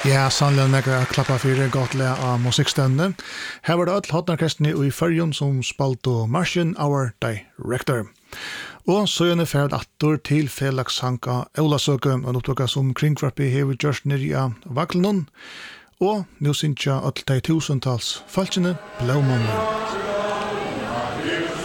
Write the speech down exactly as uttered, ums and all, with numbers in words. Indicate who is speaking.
Speaker 1: Ja, sannlig nekker klappa fyrir godt le av musikkstønne. Her var det alt hotnarkestene i Førjun som spalte Martian, Our Director. Og så er det ferdig atter til Felagshanka Eulasøke, en opptøkka som kringkvarpi hever gjørst nere av Vaklenon. Og nå synes jeg at de tusentals falskene blåmånene.